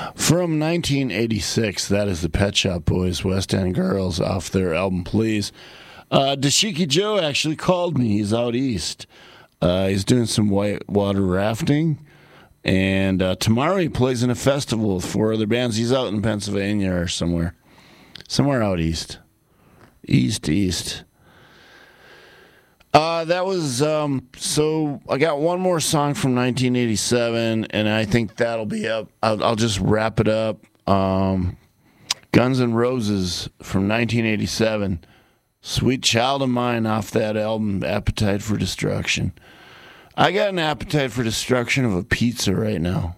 From 1986, that is the Pet Shop Boys, West End Girls, off their album Please. Dashiki Joe actually called me. He's out east. He's doing some whitewater rafting. And tomorrow he plays in a festival with 4 other bands. He's out in Pennsylvania or somewhere. Somewhere out east. East. That was, so I got one more song from 1987, and I think that'll be up. I'll just wrap it up. Guns N' Roses from 1987. Sweet Child of Mine off that album, Appetite for Destruction. I got an appetite for destruction of a pizza right now.